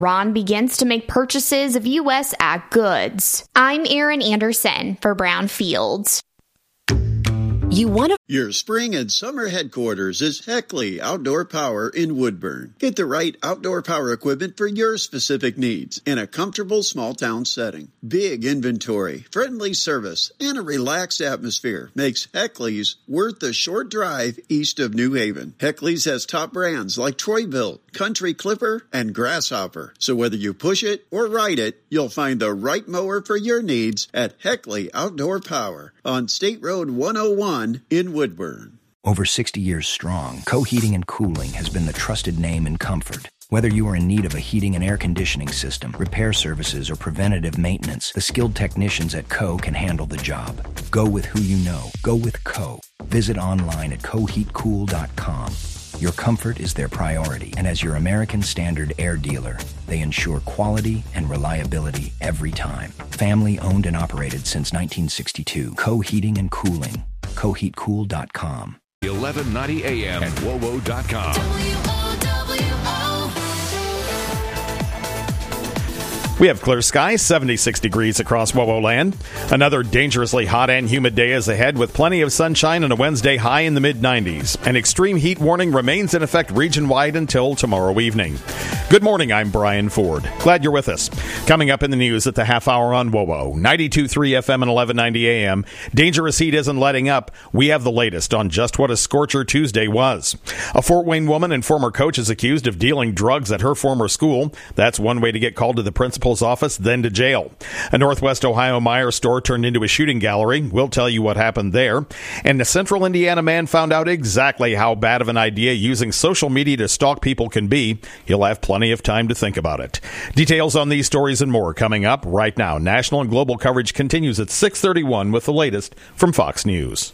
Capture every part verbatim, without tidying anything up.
Ron begins to make purchases of U S ag goods. I'm Erin Anderson for Brownfields. You want to... Your spring and summer headquarters is Heckley Outdoor Power in Woodburn. Get the right outdoor power equipment for your specific needs in a comfortable small town setting. Big inventory, friendly service, and a relaxed atmosphere makes Heckley's worth the short drive east of New Haven. Heckley's has top brands like Troy-Bilt, Country Clipper, and Grasshopper. So whether you push it or ride it, you'll find the right mower for your needs at Heckley Outdoor Power on State Road one oh one in Woodburn. Over sixty years strong, Co Heating and Cooling has been the trusted name in comfort. Whether you are in need of a heating and air conditioning system, repair services, or preventative maintenance, the skilled technicians at Co can handle the job. Go with who you know. Go with Co. Visit online at co heat cool dot com. Your comfort is their priority, and as your American Standard air dealer, they ensure quality and reliability every time. Family owned and operated since nineteen sixty-two. Co Heating and Cooling. co heat cool dot com. eleven ninety A M and W O W O dot com. W O W O. We have clear skies, seventy-six degrees across WoWo land. Another dangerously hot and humid day is ahead with plenty of sunshine and a Wednesday high in the mid nineties. An extreme heat warning remains in effect region-wide until tomorrow evening. Good morning, I'm Brian Ford. Glad you're with us. Coming up in the news at the half hour on WoWo, ninety-two point three F M and eleven ninety A M. Dangerous heat isn't letting up. We have the latest on just what a scorcher Tuesday was. A Fort Wayne woman and former coach is accused of dealing drugs at her former school. That's one way to get called to the principal's office, then to jail. A Northwest Ohio Meijer store turned into a shooting gallery. We'll tell you what happened there. And a Central Indiana man found out exactly how bad of an idea using social media to stalk people can be. He'll have plenty of time to think about it. Details on these stories and more coming up right now. National and global coverage continues at six thirty-one with the latest from Fox News.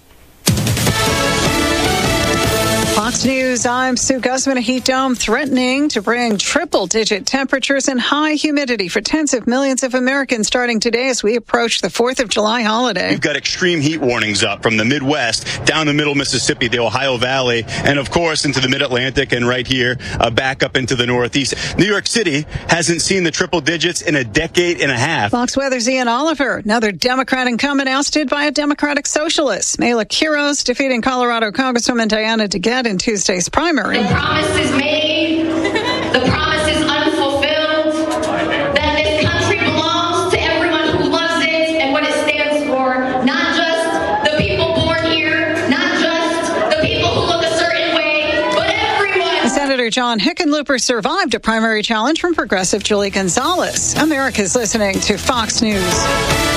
Fox News, I'm Sue Guzman. A heat dome threatening to bring triple-digit temperatures and high humidity for tens of millions of Americans starting today as we approach the fourth of July holiday. We've got extreme heat warnings up from the Midwest down the middle Mississippi, the Ohio Valley, and of course into the Mid-Atlantic and right here uh, back up into the Northeast. New York City hasn't seen the triple digits in a decade and a half. Fox Weather's Ian Oliver, another Democrat incumbent ousted by a Democratic socialist. Mela Quiros defeating Colorado Congresswoman Diana DeGette in Tuesday's primary. The promise is made, the promise is unfulfilled, that this country belongs to everyone who loves it and what it stands for, not just the people born here, not just the people who look a certain way, but everyone. Senator John Hickenlooper survived a primary challenge from progressive Julie Gonzalez. America's listening to Fox News.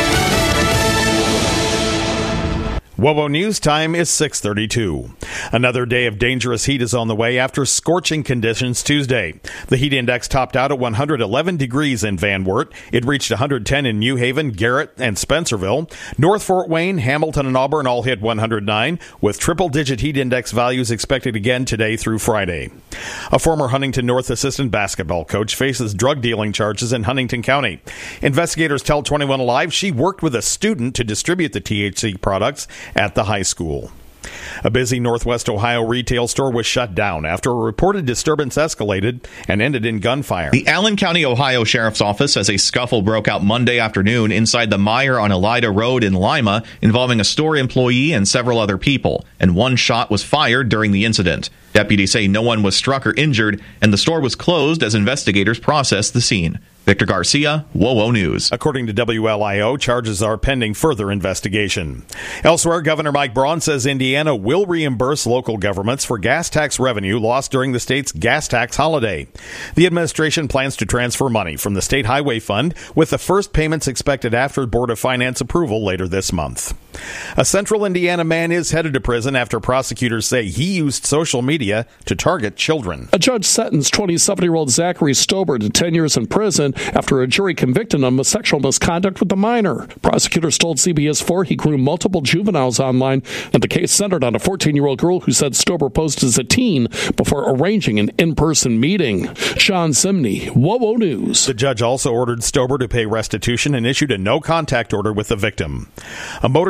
WoWo News time is six thirty-two. Another day of dangerous heat is on the way after scorching conditions Tuesday. The heat index topped out at one hundred eleven degrees in Van Wert. It reached one hundred ten in New Haven, Garrett, and Spencerville. North Fort Wayne, Hamilton, and Auburn all hit one hundred nine, with triple-digit heat index values expected again today through Friday. A former Huntington North assistant basketball coach faces drug dealing charges in Huntington County. Investigators tell twenty-one Alive she worked with a student to distribute the T H C products at the high school. A busy Northwest Ohio retail store was shut down after a reported disturbance escalated and ended in gunfire. The Allen County, Ohio Sheriff's Office says a scuffle broke out Monday afternoon inside the Meijer on Elida Road in Lima, involving a store employee and several other people, and one shot was fired during the incident. Deputies say no one was struck or injured, and the store was closed as investigators processed the scene. Victor Garcia, WoWo News. According to W L I O, charges are pending further investigation. Elsewhere, Governor Mike Braun says Indiana will reimburse local governments for gas tax revenue lost during the state's gas tax holiday. The administration plans to transfer money from the State Highway Fund, with the first payments expected after Board of Finance approval later this month. A Central Indiana man is headed to prison after prosecutors say he used social media to target children. A judge sentenced twenty-seven-year-old Zachary Stober to ten years in prison after a jury convicted him of sexual misconduct with a minor. Prosecutors told C B S four he groomed multiple juveniles online, and the case centered on a fourteen-year-old girl who said Stober posed as a teen before arranging an in-person meeting. Sean Simney, WoWo News. The judge also ordered Stober to pay restitution and issued a no-contact order with the victim. A motorcycle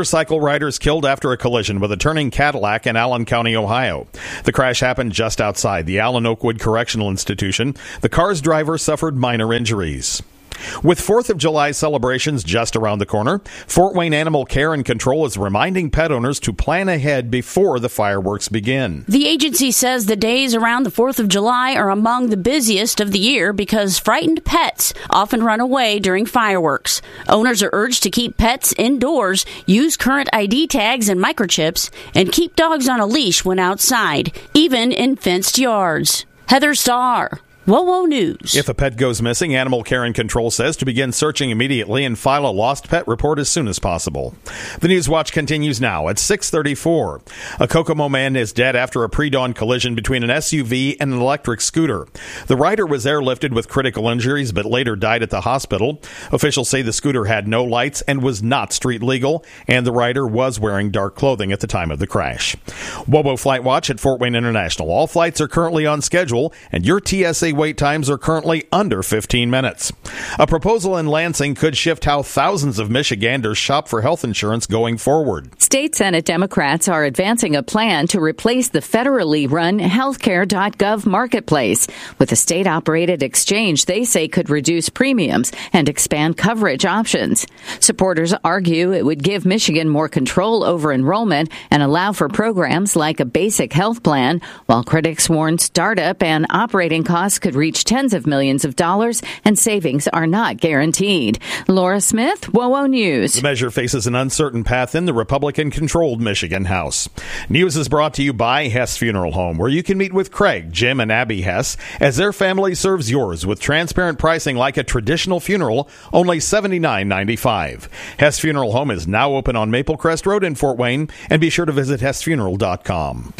motorcycle riders killed after a collision with a turning Cadillac in Allen County, Ohio. The crash happened just outside the Allen Oakwood Correctional Institution. The car's driver suffered minor injuries. With fourth of July celebrations just around the corner, Fort Wayne Animal Care and Control is reminding pet owners to plan ahead before the fireworks begin. The agency says the days around the fourth of July are among the busiest of the year because frightened pets often run away during fireworks. Owners are urged to keep pets indoors, use current I D tags and microchips, and keep dogs on a leash when outside, even in fenced yards. Heather Starr, WOWO News. If a pet goes missing, Animal Care and Control says to begin searching immediately and file a lost pet report as soon as possible. The News Watch continues now at six thirty-four. A Kokomo man is dead after a pre-dawn collision between an S U V and an electric scooter. The rider was airlifted with critical injuries but later died at the hospital. Officials say the scooter had no lights and was not street legal, and the rider was wearing dark clothing at the time of the crash. WOWO Flight Watch at Fort Wayne International. All flights are currently on schedule, and your T S A wait times are currently under fifteen minutes. A proposal in Lansing could shift how thousands of Michiganders shop for health insurance going forward. State Senate Democrats are advancing a plan to replace the federally run healthcare dot gov marketplace. With a state-operated exchange, they say could reduce premiums and expand coverage options. Supporters argue it would give Michigan more control over enrollment and allow for programs like a basic health plan, while critics warn startup and operating costs could reach tens of millions of dollars and savings are not guaranteed. Laura Smith, WOWO News. The measure faces an uncertain path in the Republican-controlled Michigan House. News is brought to you by Hess Funeral Home, where you can meet with Craig, Jim, and Abby Hess as their family serves yours with transparent pricing like a traditional funeral, only seventy-nine ninety-five. Hess Funeral Home is now open on Maple Crest Road in Fort Wayne, and be sure to visit hess funeral dot com.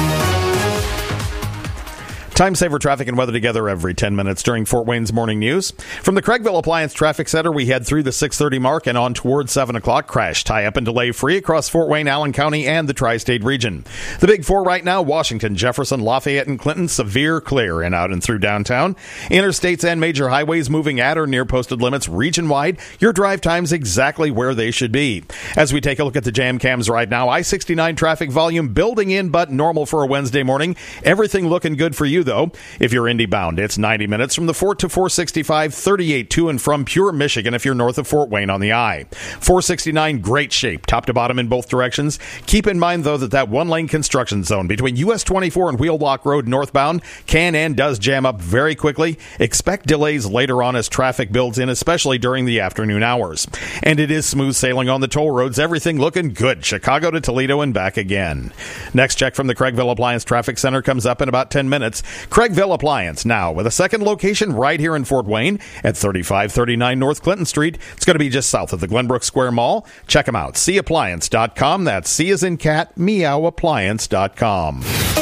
Time saver traffic and weather together every ten minutes during Fort Wayne's Morning News. From the Craigville Appliance Traffic Center, we head through the six thirty mark and on towards seven o'clock. Crash, tie-up, and delay free across Fort Wayne, Allen County, and the tri-state region. The big four right now, Washington, Jefferson, Lafayette, and Clinton, severe clear and out and through downtown. Interstates and major highways moving at or near posted limits region-wide. Your drive time's exactly where they should be. As we take a look at the jam cams right now, I sixty-nine traffic volume building in but normal for a Wednesday morning. Everything looking good for you, though. If you're Indy bound, it's ninety minutes from the Fort to four sixty-five, thirty-eight to and from Pure, Michigan if you're north of Fort Wayne on the I. four sixty-nine, great shape, top to bottom in both directions. Keep in mind, though, that that one-lane construction zone between U S twenty-four and Wheelock Road northbound can and does jam up very quickly. Expect delays later on as traffic builds in, especially during the afternoon hours. And it is smooth sailing on the toll roads, everything looking good. Chicago to Toledo and back again. Next check from the Craigville Appliance Traffic Center comes up in about ten minutes. Craigville Appliance now with a second location right here in Fort Wayne at thirty-five thirty-nine North Clinton Street. It's going to be just south of the Glenbrook Square Mall. Check them out, see appliance dot com. That's C as in cat, meow appliance dot com.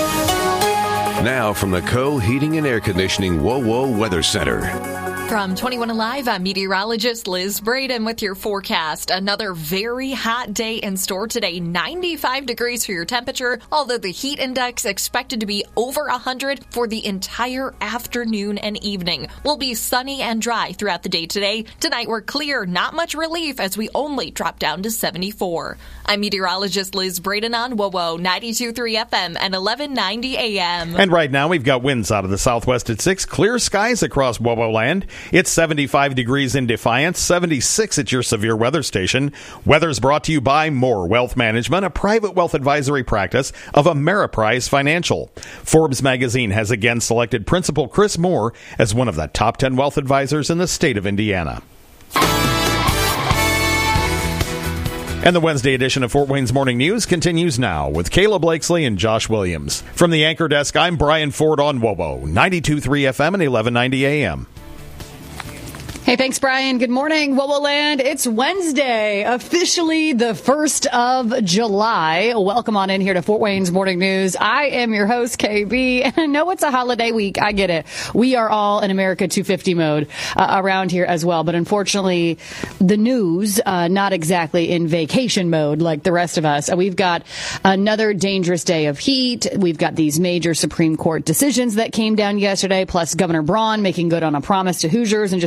Now from the Co Heating and Air Conditioning WOWO Weather Center. From twenty-one Alive, I'm meteorologist Liz Braden with your forecast. Another very hot day in store today. ninety-five degrees for your temperature, although the heat index expected to be over one hundred for the entire afternoon and evening. We'll be sunny and dry throughout the day today. Tonight we're clear, not much relief as we only drop down to seventy-four. I'm meteorologist Liz Braden on WOWO ninety-two point three F M and eleven ninety A M. And right now we've got winds out of the southwest at six, clear skies across WOWO land. It's seventy-five degrees in Defiance, seventy-six at your severe weather station. Weather's brought to you by More Wealth Management, a private wealth advisory practice of Ameriprise Financial. Forbes magazine has again selected Principal Chris Moore as one of the top ten wealth advisors in the state of Indiana. And the Wednesday edition of Fort Wayne's Morning News continues now with Kayla Blakesley and Josh Williams. From the anchor desk, I'm Brian Ford on WOWO, ninety-two point three F M and eleven ninety A M. Hey, thanks, Brian. Good morning, WOWO Land. It's Wednesday, officially the first of July. Welcome on in here to Fort Wayne's Morning News. I am your host, K B, and I know it's a holiday week. I get it. We are all in America two fifty mode uh, around here as well, but unfortunately, the news, uh, not exactly in vacation mode like the rest of us. We've got another dangerous day of heat. We've got these major Supreme Court decisions that came down yesterday, plus Governor Braun making good on a promise to Hoosiers, and just so much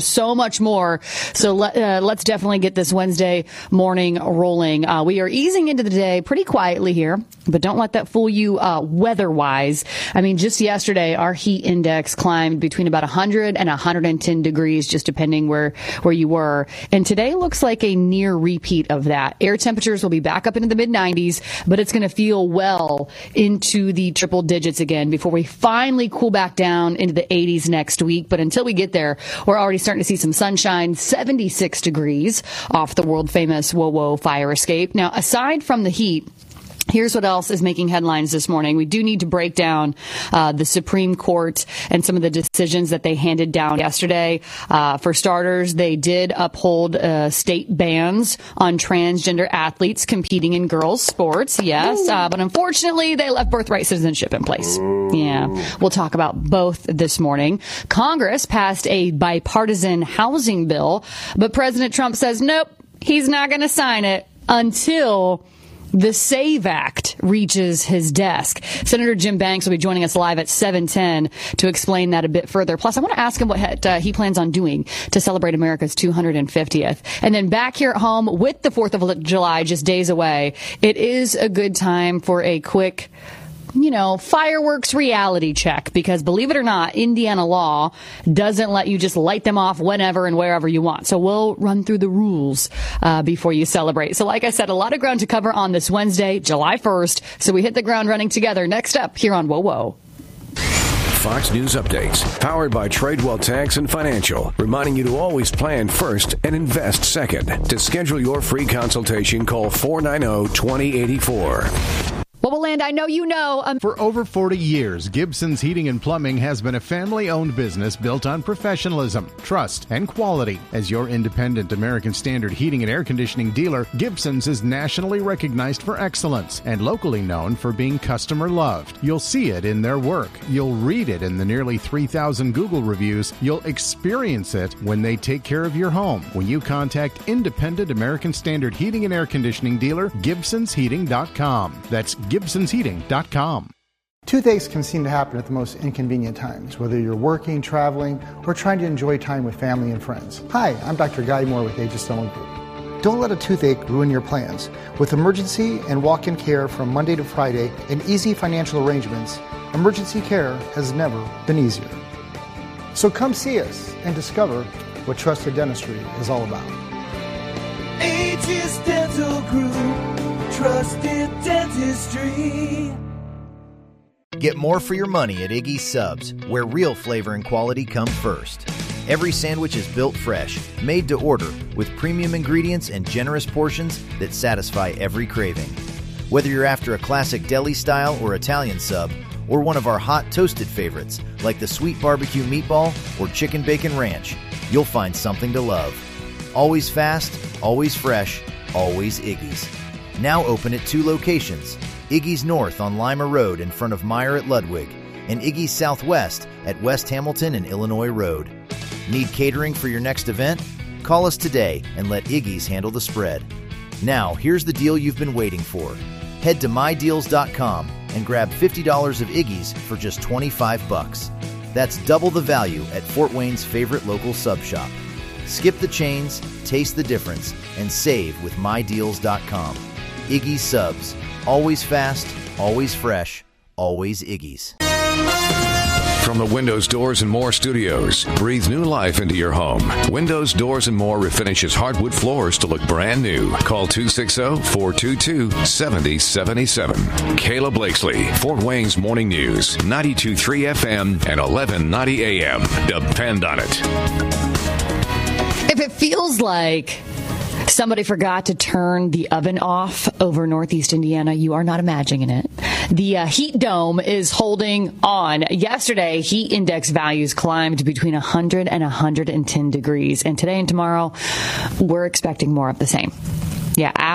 much more. So let, uh, let's definitely get this Wednesday morning rolling. Uh, we are easing into the day pretty quietly here, but don't let that fool you uh, weather-wise. I mean, just yesterday, our heat index climbed between about one hundred and one hundred ten degrees, just depending where, where you were. And today looks like a near repeat of that. Air temperatures will be back up into the mid nineties, but it's going to feel well into the triple digits again before we finally cool back down into the eighties next week. But until we get there, we're already starting to see some sunshine, seventy-six degrees off the world famous WoWo fire escape. Now, aside from the heat, here's what else is making headlines this morning. We do need to break down uh, the Supreme Court and some of the decisions that they handed down yesterday. Uh, for starters, they did uphold uh, state bans on transgender athletes competing in girls' sports. Yes, uh, but unfortunately, they left birthright citizenship in place. Yeah, we'll talk about both this morning. Congress passed a bipartisan housing bill, but President Trump says, nope, he's not going to sign it until the SAVE Act reaches his desk. Senator Jim Banks will be joining us live at seven ten to explain that a bit further. Plus, I want to ask him what uh, he plans on doing to celebrate America's two hundred fiftieth. And then back here at home with the fourth of July just days away, it is a good time for a quick, you know, fireworks reality check, because believe it or not, Indiana law doesn't let you just light them off whenever and wherever you want. So we'll run through the rules uh, before you celebrate. So like I said, a lot of ground to cover on this Wednesday, July first. So we hit the ground running together. Next up here on WoWo. Fox News updates, powered by Tradewell Tax and Financial, reminding you to always plan first and invest second. To schedule your free consultation, call four nine zero, two zero eight four. Well, Land, I know you know. Um- For over forty years, Gibson's Heating and Plumbing has been a family-owned business built on professionalism, trust, and quality. As your independent American Standard heating and air conditioning dealer, Gibson's is nationally recognized for excellence and locally known for being customer-loved. You'll see it in their work. You'll read it in the nearly three thousand Google reviews. You'll experience it when they take care of your home. When you contact independent American Standard heating and air conditioning dealer, Gibsons Heating dot com. That's Gibsons Heating dot com. Toothaches can seem to happen at the most inconvenient times, whether you're working, traveling, or trying to enjoy time with family and friends. Hi, I'm Doctor Guy Moore with Aegis Dental Group. Don't let a toothache ruin your plans. With emergency and walk-in care from Monday to Friday and easy financial arrangements, emergency care has never been easier. So come see us and discover what trusted dentistry is all about. Aegis Dental Group, trusted dentistry. Get more for your money at Iggy's Subs, where real flavor and quality come first. Every sandwich is built fresh, made to order, with premium ingredients and generous portions that satisfy every craving. Whether you're after a classic deli style or Italian sub, or one of our hot toasted favorites like the sweet barbecue meatball or chicken bacon ranch, you'll find something to love. Always fast, always fresh, always Iggy's. Now open at two locations, Iggy's North on Lima Road in front of Meyer at Ludwig, and Iggy's Southwest at West Hamilton and Illinois Road. Need catering for your next event? Call us today and let Iggy's handle the spread. Now, here's the deal you've been waiting for. Head to my deals dot com and grab fifty dollars of Iggy's for just twenty-five bucks. That's double the value at Fort Wayne's favorite local sub shop. Skip the chains, taste the difference, and save with my deals dot com. Iggy's Subs. Always fast, always fresh, always Iggy's. From the Windows, Doors, and More studios, breathe new life into your home. Windows, Doors, and More refinishes hardwood floors to look brand new. Call two six zero, four two two, seven zero seven seven. Kayla Blakesley, Fort Wayne's Morning News, ninety-two point three F M and eleven ninety A M. Depend on it. If it feels like somebody forgot to turn the oven off over Northeast Indiana, you are not imagining it. The uh, heat dome is holding on. Yesterday, heat index values climbed between one hundred and one hundred ten degrees. And today and tomorrow, we're expecting more of the same. Yeah,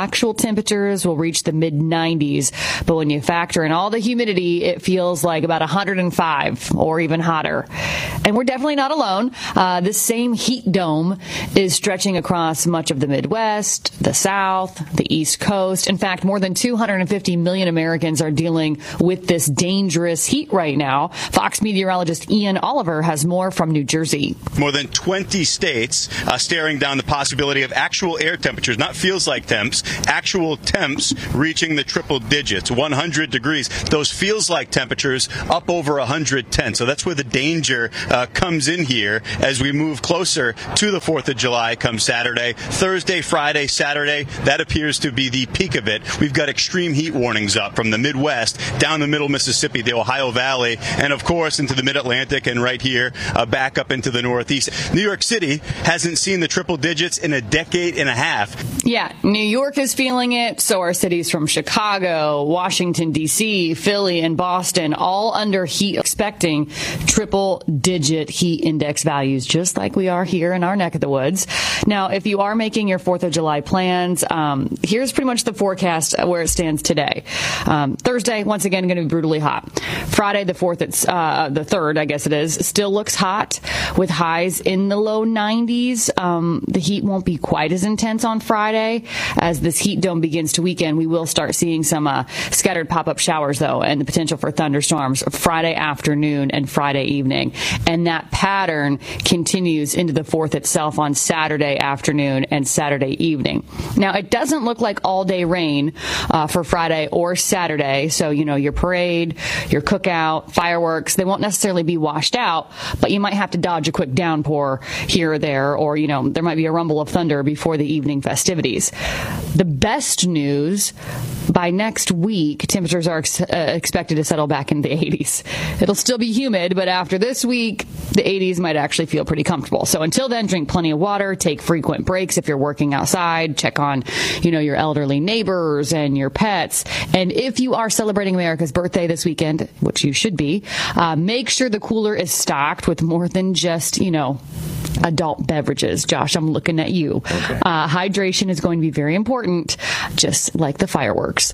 actual temperatures will reach the mid nineties. But when you factor in all the humidity, it feels like about one hundred five or even hotter. And we're definitely not alone. Uh, this same heat dome is stretching across much of the Midwest, the South, the East Coast. In fact, more than two hundred fifty million Americans are dealing with this dangerous heat right now. Fox meteorologist Ian Oliver has more from New Jersey. More than twenty states uh, staring down the possibility of actual air temperatures, not feels like temps, actual temps reaching the triple digits, one hundred degrees. Those feels like temperatures up over one hundred ten. So that's where the danger uh, comes in here as we move closer to the fourth of July come Saturday. Thursday, Friday, Saturday, that appears to be the peak of it. We've got extreme heat warnings up from the Midwest down the middle Mississippi, the Ohio Valley, and of course into the mid-Atlantic and right here uh, back up into the Northeast. New York City hasn't seen the triple digits in a decade and a half. Yeah, New York is feeling it. So are cities from Chicago, Washington, D C, Philly, and Boston, all under heat, expecting triple-digit heat index values, just like we are here in our neck of the woods. Now, if you are making your fourth of July plans, um, here's pretty much the forecast where it stands today. Um, Thursday, once again, going to be brutally hot. Friday, the fourth, it's uh, the third, I guess it is, still looks hot with highs in the low nineties. Um, the heat won't be quite as intense on Friday. As this heat dome begins to weaken, we will start seeing some uh, scattered pop-up showers, though, and the potential for thunderstorms Friday afternoon and Friday evening. And that pattern continues into the fourth itself on Saturday afternoon and Saturday evening. Now, it doesn't look like all-day rain uh, for Friday or Saturday. So, you know, your parade, your cookout, fireworks, they won't necessarily be washed out, but you might have to dodge a quick downpour here or there, or, you know, there might be a rumble of thunder before the evening festivities. The best news, by next week, temperatures are ex- uh, expected to settle back in the eighties. It'll still be humid, but after this week, the eighties might actually feel pretty comfortable. So until then, drink plenty of water, take frequent breaks if you're working outside, check on, you know, your elderly neighbors and your pets. And if you are celebrating America's birthday this weekend, which you should be, uh, make sure the cooler is stocked with more than just, you know, adult beverages. Josh, I'm looking at you. Okay. Uh, hydration is going to be very important, just like the fireworks.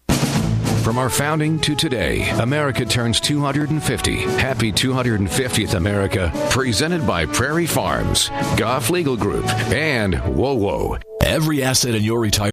From our founding to today, America turns two hundred fifty. Happy two hundred fiftieth, America. Presented by Prairie Farms, Goff Legal Group, and Whoa Whoa. Every asset in your retirement.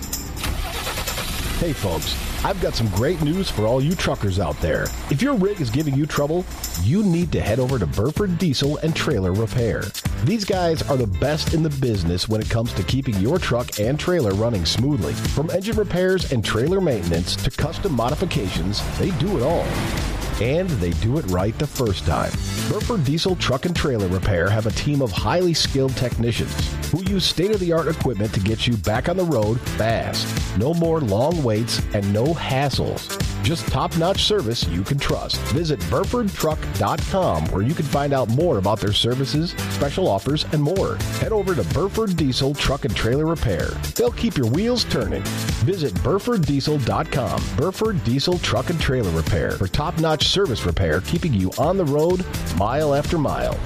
Hey, folks. I've got some great news for all you truckers out there. If your rig is giving you trouble, you need to head over to Burford Diesel and Trailer Repair. These guys are the best in the business when it comes to keeping your truck and trailer running smoothly. From engine repairs and trailer maintenance to custom modifications, they do it all. And they do it right the first time. Burford Diesel Truck and Trailer Repair have a team of highly skilled technicians who use state-of-the-art equipment to get you back on the road fast. No more long waits and no hassles. Just top-notch service you can trust. Visit Burford Truck dot com where you can find out more about their services, special offers, and more. Head over to Burford Diesel Truck and Trailer Repair. They'll keep your wheels turning. Visit Burford Diesel dot com. Burford Diesel Truck and Trailer Repair for top-notch service repair, keeping you on the road mile after mile.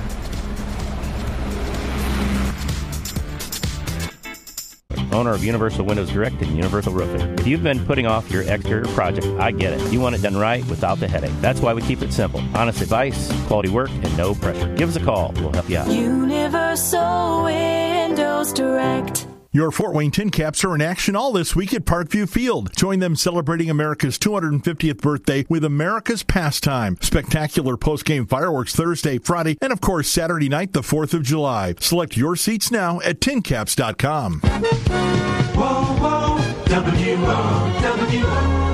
Owner of Universal Windows Direct and Universal Roofing. If you've been putting off your exterior project, I get it. You want it done right without the headache. That's why we keep it simple. Honest advice, quality work, and no pressure. Give us a call. We'll help you out. Universal Windows Direct. Your Fort Wayne Tin Caps are in action all this week at Parkview Field. Join them celebrating America's two hundred fiftieth birthday with America's Pastime. Spectacular post-game fireworks Thursday, Friday, and of course Saturday night, the fourth of July. Select your seats now at tin caps dot com. Whoa, whoa, W O W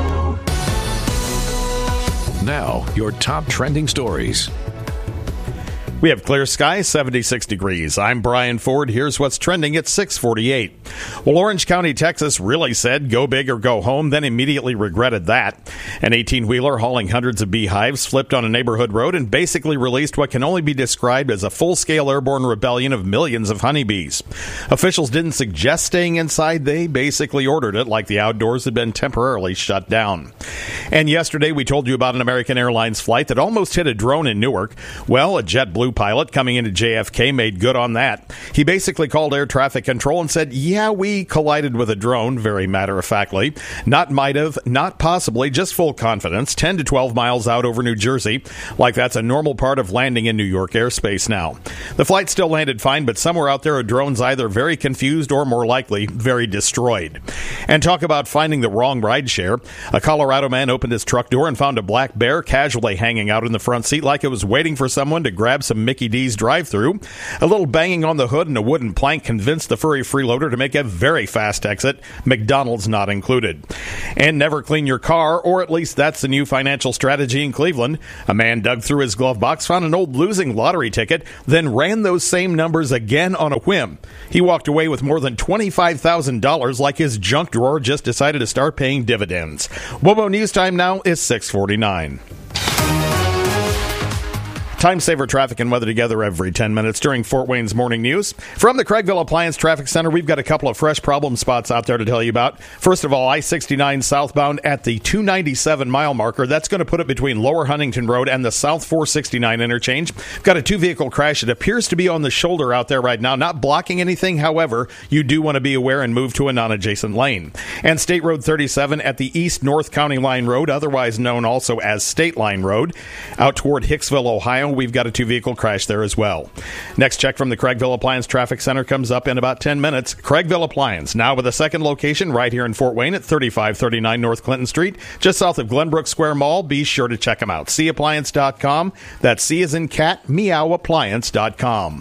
O. Now, your top trending stories. We have clear skies, seventy-six degrees. I'm Brian Ford. Here's what's trending at six forty-eight. Well, Orange County, Texas really said go big or go home, then immediately regretted that. An eighteen-wheeler hauling hundreds of beehives flipped on a neighborhood road and basically released what can only be described as a full-scale airborne rebellion of millions of honeybees. Officials didn't suggest staying inside. They basically ordered it, like the outdoors had been temporarily shut down. And yesterday we told you about an American Airlines flight that almost hit a drone in Newark. Well, a JetBlue JetBlue pilot coming into J F K made good on that. He basically called air traffic control and said, yeah, we collided with a drone, very matter-of-factly. Not might have, not possibly, just full confidence, ten to twelve miles out over New Jersey, like that's a normal part of landing in New York airspace now. The flight still landed fine, but somewhere out there a drone's either very confused or, more likely, very destroyed. And talk about finding the wrong rideshare. A Colorado man opened his truck door and found a black bear casually hanging out in the front seat like it was waiting for someone to grab some Mickey D's drive-thru. A little banging on the hood and a wooden plank convinced the furry freeloader to make a very fast exit, McDonald's not included. And never clean your car, or at least that's the new financial strategy in Cleveland. A man dug through his glove box, found an old losing lottery ticket, then ran those same numbers again on a whim. He walked away with more than twenty-five thousand dollars like his junk drawer just decided to start paying dividends. WOBO News Time now is six forty-nine. Time saver traffic and weather together every ten minutes during Fort Wayne's Morning News. From the Craigville Appliance Traffic Center, we've got a couple of fresh problem spots out there to tell you about. First of all, I sixty-nine southbound at the two ninety-seven mile marker. That's going to put it between Lower Huntington Road and the South four sixty-nine interchange. Got a two-vehicle crash. It appears to be on the shoulder out there right now, not blocking anything. However, you do want to be aware and move to a non-adjacent lane. And State Road thirty-seven at the East-North County Line Road, otherwise known also as State Line Road, out toward Hicksville, Ohio. We've got a two-vehicle crash there as well. Next check from the Craigville Appliance Traffic Center comes up in about ten minutes. Craigville Appliance, now with a second location right here in Fort Wayne at thirty-five thirty-nine North Clinton Street, just south of Glenbrook Square Mall. Be sure to check them out. C appliance dot com. That's C as in cat, meow appliance dot com.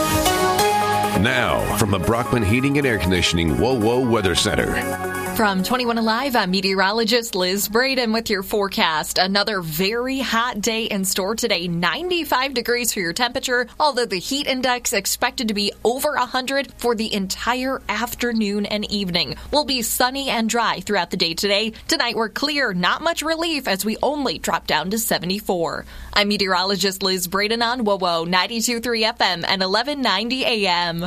Now, from the Brockman Heating and Air Conditioning WOWO Weather Center. From twenty-one Alive, I'm meteorologist Liz Braden with your forecast. Another very hot day in store today. ninety-five degrees for your temperature, although the heat index expected to be over one hundred for the entire afternoon and evening. We'll be sunny and dry throughout the day today. Tonight we're clear, not much relief as we only drop down to seventy-four. I'm meteorologist Liz Braden on WOWO ninety-two point three F M and eleven ninety A M.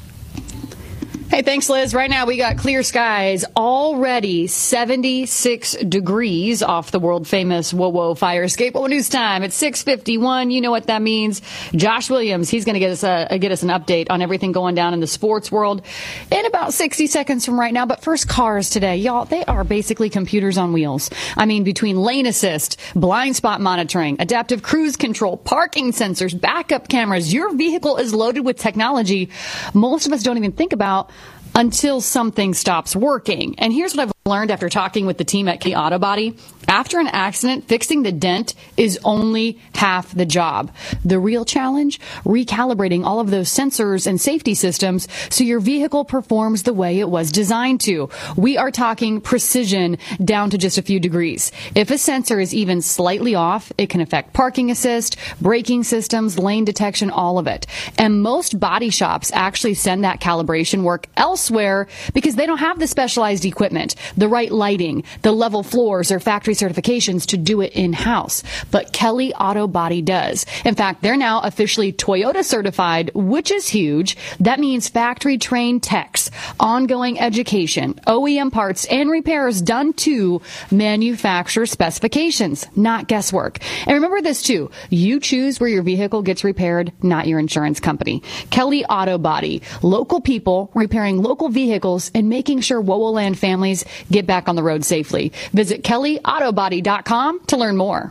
Hey, thanks, Liz. Right now, we got clear skies, already seventy-six degrees off the world-famous WOWO fire escape. WOWO News Time at six fifty-one. You know what that means. Josh Williams, he's going to get us a, get us an update on everything going down in the sports world in about sixty seconds from right now. But first, cars today. Y'all, they are basically computers on wheels. I mean, between lane assist, blind spot monitoring, adaptive cruise control, parking sensors, backup cameras, your vehicle is loaded with technology most of us don't even think about until something stops working. And here's what I've learned after talking with the team at Kelly Auto Body. After an accident, fixing the dent is only half the job. The real challenge? Recalibrating all of those sensors and safety systems so your vehicle performs the way it was designed to. We are talking precision down to just a few degrees. If a sensor is even slightly off, it can affect parking assist, braking systems, lane detection, all of it. And most body shops actually send that calibration work elsewhere because they don't have the specialized equipment, the right lighting, the level floors, or factory certifications to do it in-house. But Kelly Auto Body does. In fact, they're now officially Toyota certified, which is huge. That means factory trained techs, ongoing education, O E M parts, and repairs done to manufacturer specifications, not guesswork. And remember this too, you choose where your vehicle gets repaired, not your insurance company. Kelly Auto Body, local people repairing local vehicles and making sure WOWO Land families get back on the road safely. Visit Kelly Auto Body dot com to learn more.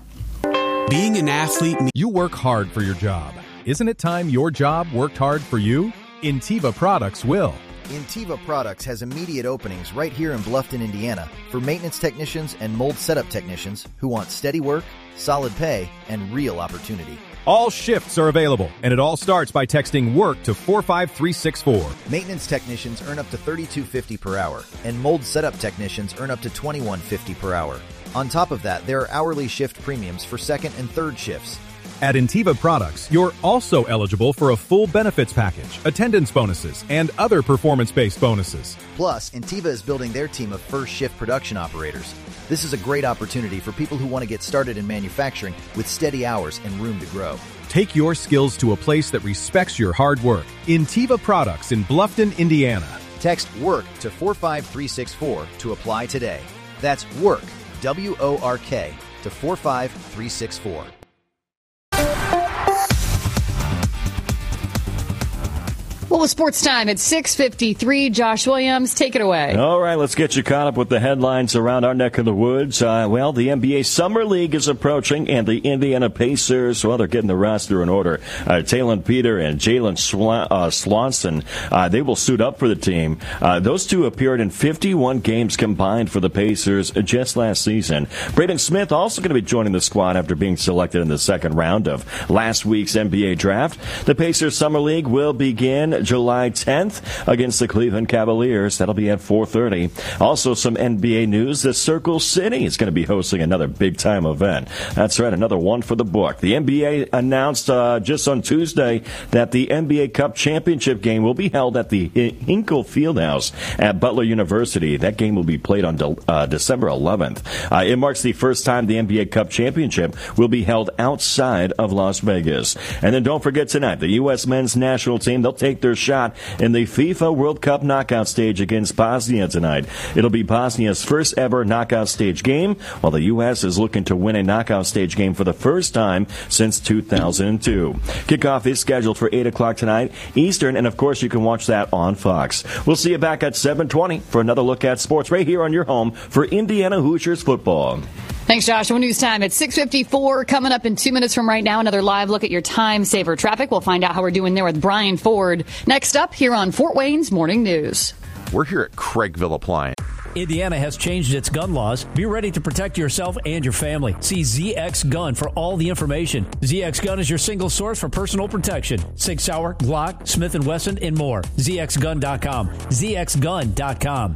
Being an athlete, you work hard for your job. Isn't it time your job worked hard for you? Intiva Products will. Intiva Products has immediate openings right here in Bluffton, Indiana for maintenance technicians and mold setup technicians who want steady work, solid pay, and real opportunity. All shifts are available, and it all starts by texting WORK to four five three six four. Maintenance technicians earn up to thirty-two fifty per hour, and mold setup technicians earn up to twenty-one fifty per hour. On top of that, there are hourly shift premiums for second and third shifts. At Intiva Products, you're also eligible for a full benefits package, attendance bonuses, and other performance-based bonuses. Plus, Intiva is building their team of first shift production operators. This is a great opportunity for people who want to get started in manufacturing with steady hours and room to grow. Take your skills to a place that respects your hard work. Intiva Products in Bluffton, Indiana. Text WORK to four five three six four to apply today. That's WORK, W O R K, to four five three six four. Well, with sports time at six fifty-three, Josh Williams, take it away. All right, let's get you caught up with the headlines around our neck of the woods. Uh, well, the N B A Summer League is approaching, and the Indiana Pacers, well, they're getting the roster in order. Uh, Talon Peter and Jalen Sw- uh, Swanson, uh, they will suit up for the team. Uh, those two appeared in fifty-one games combined for the Pacers just last season. Braden Smith also going to be joining the squad after being selected in the second round of last week's N B A draft. The Pacers Summer League will begin July tenth against the Cleveland Cavaliers. That'll be at four thirty. Also, some N B A news. The Circle City is going to be hosting another big-time event. That's right, another one for the book. The N B A announced uh, just on Tuesday that the N B A Cup Championship game will be held at the Hinkle Fieldhouse at Butler University. That game will be played on de- uh, December eleventh. Uh, it marks the first time the N B A Cup Championship will be held outside of Las Vegas. And then don't forget tonight, the U S men's national team, they'll take their shot in the FIFA World Cup knockout stage against Bosnia tonight. It'll be Bosnia's first ever knockout stage game, while the U S is looking to win a knockout stage game for the first time since two thousand two. Kickoff is scheduled for eight o'clock tonight Eastern, and of course you can watch that on Fox. We'll see you back at seven twenty for another look at sports right here on your home for Indiana Hoosiers football. Thanks, Josh. Well, news time at six fifty-four. Coming up in two minutes from right now, another live look at your time saver traffic. We'll find out how we're doing there with Brian Ford. Next up here on Fort Wayne's Morning News. We're here at Craigville Appliance. Indiana has changed its gun laws. Be ready to protect yourself and your family. See Z X Gun for all the information. Z X Gun is your single source for personal protection. Sig Sauer, Glock, Smith and Wesson, and more. Z X gun dot com. Z X gun dot com.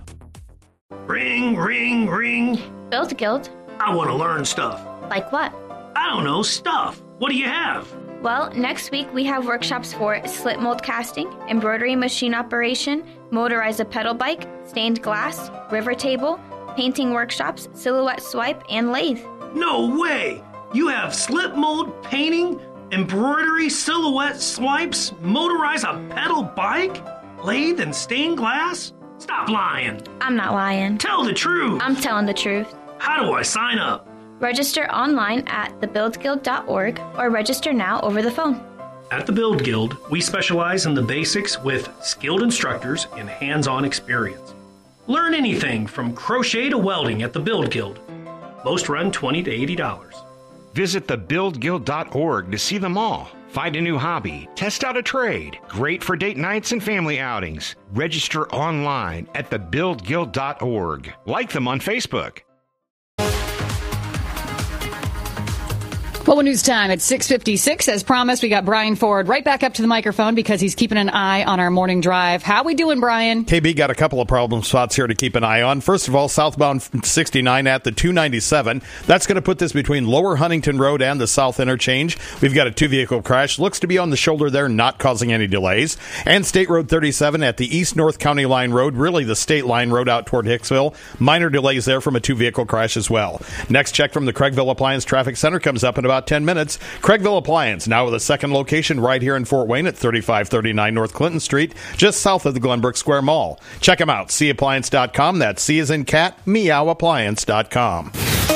Ring, ring, ring. Build Guild. I want to learn stuff. Like what? I don't know, stuff. What do you have? Well, next week we have workshops for slip mold casting, embroidery machine operation, motorize a pedal bike, stained glass, river table, painting workshops, silhouette swipe, and lathe. No way! You have slip mold, painting, embroidery, silhouette swipes, motorize a pedal bike, lathe, and stained glass? Stop lying. I'm not lying. Tell the truth. I'm telling the truth. How do I sign up? Register online at the build guild dot org or register now over the phone. At the Build Guild, we specialize in the basics with skilled instructors and hands-on experience. Learn anything from crochet to welding at the Build Guild. Most run twenty to eighty dollars. Visit the build guild dot org to see them all. Find a new hobby, test out a trade. Great for date nights and family outings. Register online at the build guild dot org. Like them on Facebook. Well, news time at six fifty-six. As promised, we got Brian Ford right back up to the microphone because he's keeping an eye on our morning drive. How we doing, Brian? K B got a couple of problem spots here to keep an eye on. First of all, southbound sixty-nine at the two ninety-seven. That's going to put this between Lower Huntington Road and the South Interchange. We've got a two-vehicle crash. Looks to be on the shoulder there, not causing any delays. And State Road thirty-seven at the East North County Line Road, really the state line road out toward Hicksville. Minor delays there from a two-vehicle crash as well. Next check from the Craigville Appliance Traffic Center comes up in about ten minutes. Craigville Appliance, now with a second location right here in Fort Wayne at thirty-five thirty-nine North Clinton Street, just south of the Glenbrook Square Mall. Check them out, see appliance dot com. That's C as in cat, meow appliance dot com.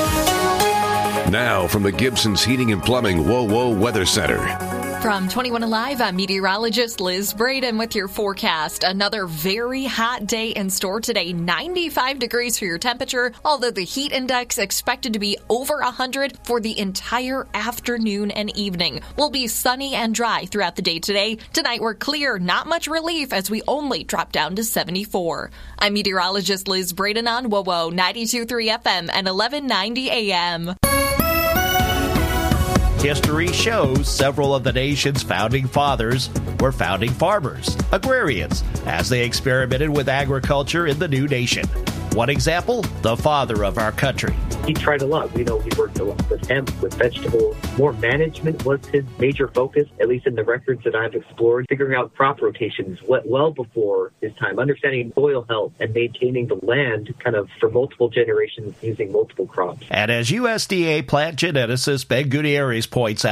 Now from the Gibson's Heating and Plumbing Whoa Whoa Weather Center. From twenty-one Alive, I'm meteorologist Liz Braden with your forecast. Another very hot day in store today. ninety-five degrees for your temperature, although the heat index expected to be over one hundred for the entire afternoon and evening. Will be sunny and dry throughout the day today. Tonight we're clear, not much relief as we only drop down to seventy-four. I'm meteorologist Liz Braden on W O W O ninety-two point three F M and eleven ninety A M. History shows several of the nation's founding fathers were founding farmers, agrarians, as they experimented with agriculture in the new nation. One example, the father of our country. He tried a lot. We know he worked a lot with hemp, with vegetables. More management was his major focus, at least in the records that I've explored. Figuring out crop rotations well before his time, understanding soil health and maintaining the land kind of for multiple generations using multiple crops. And as U S D A plant geneticist Ben Gutierrez points out,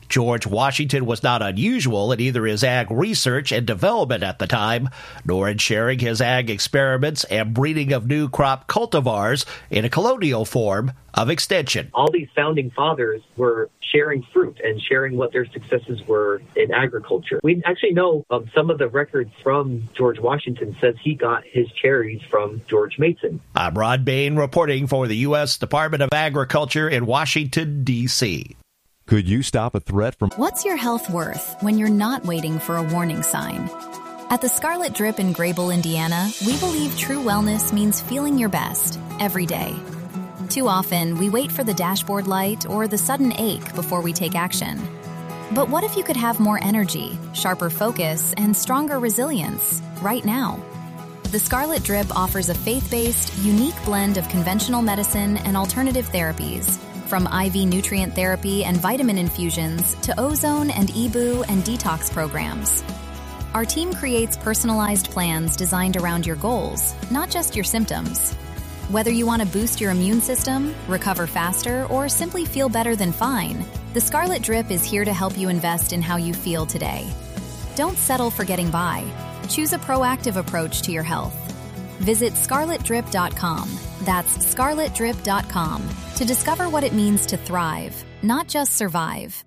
George Washington was not unusual in either his ag research and development at the time, nor in sharing his ag experiments and breeding of new crop cultivars in a colonial form of extension. All these founding fathers were sharing fruit and sharing what their successes were in agriculture. We actually know um, some of the records from George Washington says he got his cherries from George Mason. I'm Rod Bain reporting for the U S Department of Agriculture in Washington, D C Could you stop a threat from... What's your health worth when you're not waiting for a warning sign? At the Scarlet Drip in Grable, Indiana, we believe true wellness means feeling your best every day. Too often, we wait for the dashboard light or the sudden ache before we take action. But what if you could have more energy, sharper focus, and stronger resilience right now? The Scarlet Drip offers a faith-based, unique blend of conventional medicine and alternative therapies, from I V nutrient therapy and vitamin infusions to ozone and E B U and detox programs. Our team creates personalized plans designed around your goals, not just your symptoms. Whether you want to boost your immune system, recover faster, or simply feel better than fine, the Scarlet Drip is here to help you invest in how you feel today. Don't settle for getting by. Choose a proactive approach to your health. Visit scarlet drip dot com. That's scarlet drip dot com to discover what it means to thrive, not just survive.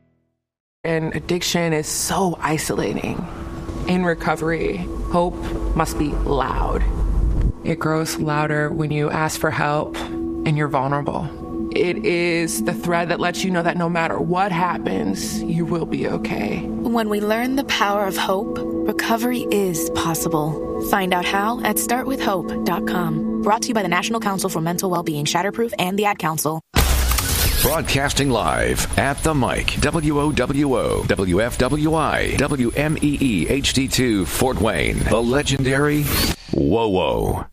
And addiction is so isolating. In recovery, hope must be loud. It grows louder when you ask for help and you're vulnerable. It is the thread that lets you know that no matter what happens, you will be okay. When we learn the power of hope, recovery is possible. Find out how at start with hope dot com. Brought to you by the National Council for Mental Wellbeing, Shatterproof, and the Ad Council. Broadcasting live at the mic, W O W O, W F W I, W M E E H D two, Fort Wayne, the legendary Whoa Whoa.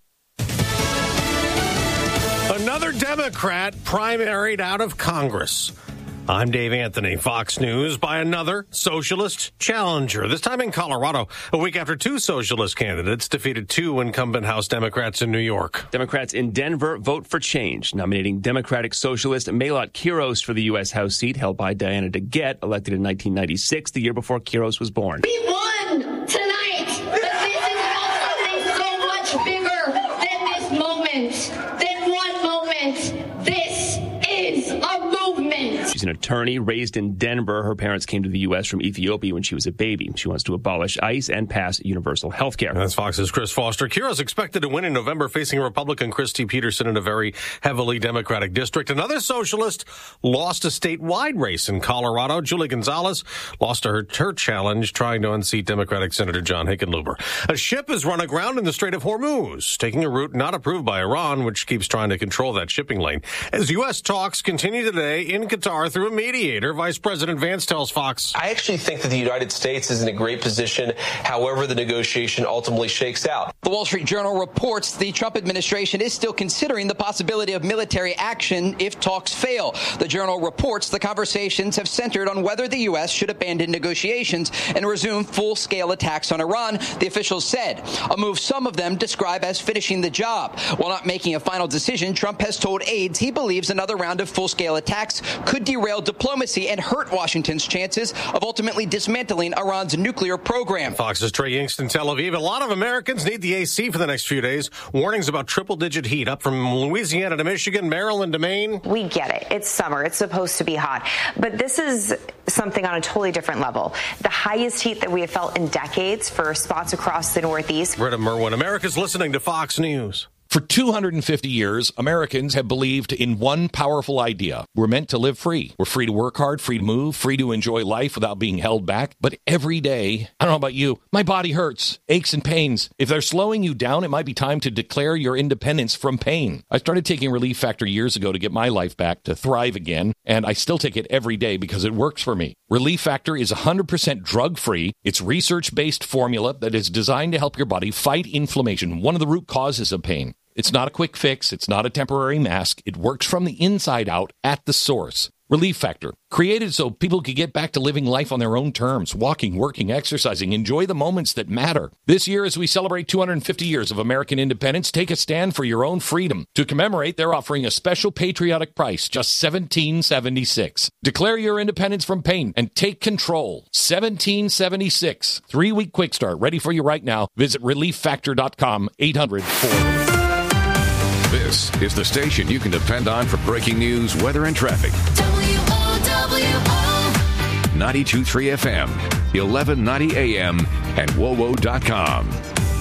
Another Democrat primaried out of Congress. I'm Dave Anthony, Fox News, by another socialist challenger, this time in Colorado, a week after two socialist candidates defeated two incumbent House Democrats in New York. Democrats in Denver vote for change, nominating Democratic socialist Mahlot Quiros for the U S. House seat held by Diana DeGette, elected in nineteen ninety-six, the year before Quiros was born. We won tonight, but this is about something so much bigger than this moment, than one moment. This is a movement. She's an attorney raised in Denver. Her parents came to the U S from Ethiopia when she was a baby. She wants to abolish ICE and pass universal health care. That's Fox's Chris Foster. Quiros expected to win in November, facing Republican Christy Peterson in a very heavily Democratic district. Another socialist lost a statewide race in Colorado. Julie Gonzalez lost to her, her challenge trying to unseat Democratic Senator John Hickenlooper. A ship has run aground in the Strait of Hormuz, taking a route not approved by Iran, which keeps trying to control that shipping lane. As U S talks continue today in Qatar through a mediator, Vice President Vance tells Fox. I actually think that the United States is in a great position, however the negotiation ultimately shakes out. The Wall Street Journal reports the Trump administration is still considering the possibility of military action if talks fail. The Journal reports the conversations have centered on whether the U S should abandon negotiations and resume full-scale attacks on Iran, the officials said, a move some of them describe as finishing the job. While not making a final decision, Trump has told aides he believes another round of full-scale attacks could derail diplomacy and hurt Washington's chances of ultimately dismantling Iran's nuclear program. Fox's Trey Yingst in Tel Aviv. A lot of Americans need the A C for the next few days. Warnings about triple-digit heat up from Louisiana to Michigan, Maryland to Maine. We get it. It's summer. It's supposed to be hot. But this is something on a totally different level. The highest heat that we have felt in decades for spots across the Northeast. Britta Merwin, America's listening to Fox News. For two hundred fifty years, Americans have believed in one powerful idea. We're meant to live free. We're free to work hard, free to move, free to enjoy life without being held back. But every day, I don't know about you, my body hurts, aches and pains. If they're slowing you down, it might be time to declare your independence from pain. I started taking Relief Factor years ago to get my life back, to thrive again, and I still take it every day because it works for me. Relief Factor is one hundred percent drug-free. It's research-based formula that is designed to help your body fight inflammation, one of the root causes of pain. It's not a quick fix. It's not a temporary mask. It works from the inside out at the source. Relief Factor, created so people could get back to living life on their own terms, walking, working, exercising, enjoy the moments that matter. This year, as we celebrate two hundred fifty years of American independence, take a stand for your own freedom. To commemorate, they're offering a special patriotic price, just seventeen seventy-six. Declare your independence from pain and take control. seventeen seventy-six. Three-week quick start, ready for you right now. Visit relief factor dot com, eight hundred four. This is the station you can depend on for breaking news, weather, and traffic. W O W O ninety-two point three F M, eleven ninety A M, and W O W O dot com.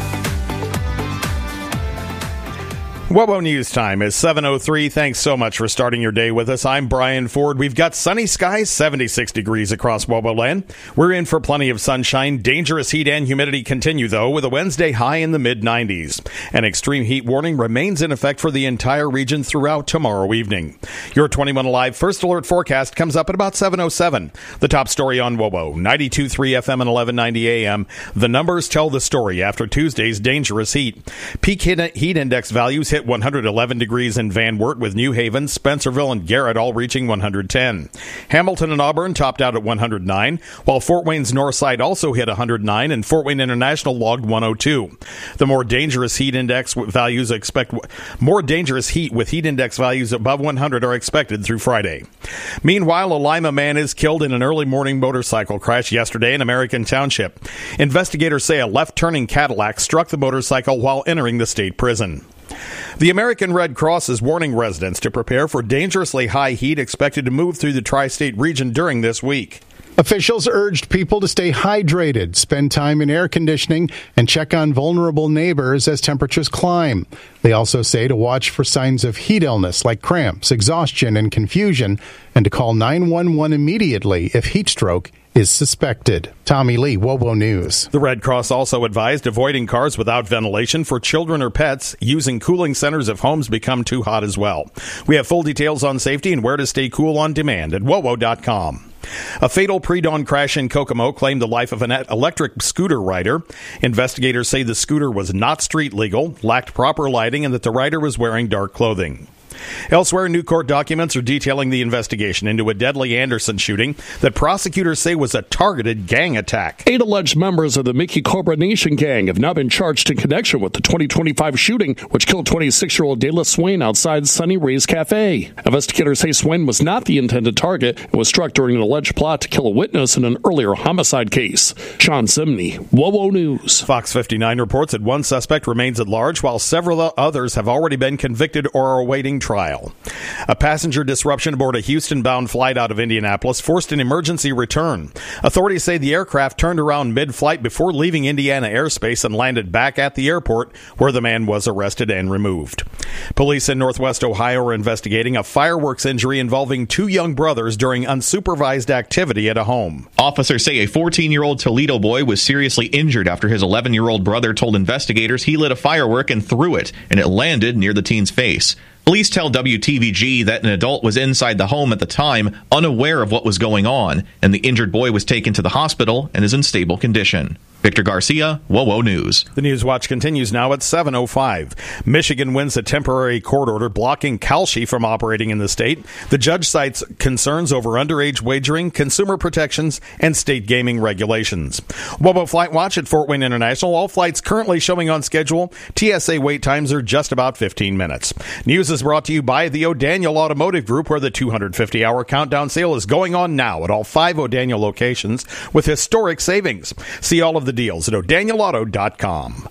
W O W O News Time is seven oh three. Thanks so much for starting your day with us. I'm Brian Ford. We've got sunny skies, seventy-six degrees across W O W O land. We're in for plenty of sunshine. Dangerous heat and humidity continue, though, with a Wednesday high in the mid nineties. An extreme heat warning remains in effect for the entire region throughout tomorrow evening. Your twenty-one Alive First Alert forecast comes up at about seven oh seven. The top story on W O W O, ninety-two point three F M and eleven ninety A M. The numbers tell the story after Tuesday's dangerous heat. Peak heat index values hit one hundred eleven degrees in Van Wert, with New Haven, Spencerville, and Garrett all reaching one hundred ten. Hamilton and Auburn topped out at one hundred nine, while Fort Wayne's north side also hit one hundred nine, and Fort Wayne International logged one oh two. The more dangerous heat index values expect more dangerous heat with heat index values above one hundred are expected through Friday. Meanwhile, a Lima man is killed in an early morning motorcycle crash yesterday in American Township. Investigators say a left-turning Cadillac struck the motorcycle while entering the state prison. The American Red Cross is warning residents to prepare for dangerously high heat expected to move through the tri-state region during this week. Officials urged people to stay hydrated, spend time in air conditioning, and check on vulnerable neighbors as temperatures climb. They also say to watch for signs of heat illness like cramps, exhaustion, and confusion, and to call nine one one immediately if heat stroke is suspected. Tommy Lee, W O W O News. The Red Cross also advised avoiding cars without ventilation for children or pets, using cooling centers if homes become too hot as well. We have full details on safety and where to stay cool on demand at W O W O dot com. A fatal pre-dawn crash in Kokomo claimed the life of an electric scooter rider. Investigators say the scooter was not street legal, lacked proper lighting, and that the rider was wearing dark clothing. Elsewhere, new court documents are detailing the investigation into a deadly Anderson shooting that prosecutors say was a targeted gang attack. Eight alleged members of the Mickey Cobra Nation gang have now been charged in connection with the twenty twenty-five shooting, which killed twenty-six-year-old De La Swain outside Sunny Ray's Cafe. Investigators say Swain was not the intended target and was struck during an alleged plot to kill a witness in an earlier homicide case. Sean Simney, W O W O News. Fox fifty-nine reports that one suspect remains at large, while several others have already been convicted or are awaiting trial. A passenger disruption aboard a Houston-bound flight out of Indianapolis forced an emergency return. Authorities say the aircraft turned around mid-flight before leaving Indiana airspace and landed back at the airport, where the man was arrested and removed. Police in Northwest Ohio are investigating a fireworks injury involving two young brothers during unsupervised activity at a home. Officers say a fourteen-year-old Toledo boy was seriously injured after his eleven-year-old brother told investigators he lit a firework and threw it, and it landed near the teen's face. Police tell W T V G that an adult was inside the home at the time, unaware of what was going on, and the injured boy was taken to the hospital and is in stable condition. Victor Garcia, W O W O News. The News Watch continues now at seven oh five. Michigan wins a temporary court order blocking Kalshi from operating in the state. The judge cites concerns over underage wagering, consumer protections, and state gaming regulations. W O W O Flight Watch at Fort Wayne International. All flights currently showing on schedule. T S A wait times are just about fifteen minutes. News is brought to you by the O'Daniel Automotive Group, where the two hundred fifty hour countdown sale is going on now at all five O'Daniel locations with historic savings. See all of the deals at O'Daniel Auto dot com.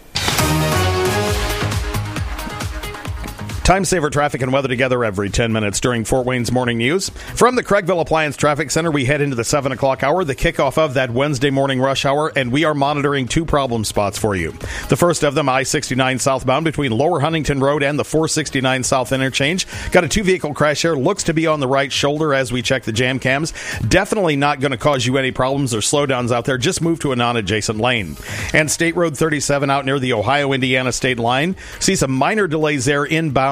Time saver traffic and weather together every ten minutes during Fort Wayne's Morning News. From the Craigville Appliance Traffic Center, we head into the seven o'clock hour, the kickoff of that Wednesday morning rush hour, and we are monitoring two problem spots for you. The first of them, I sixty-nine southbound between Lower Huntington Road and the four sixty-nine South interchange. Got a two-vehicle crash here. Looks to be on the right shoulder as we check the jam cams. Definitely not going to cause you any problems or slowdowns out there. Just move to a non-adjacent lane. And State Road thirty-seven out near the Ohio-Indiana state line. See some minor delays there inbound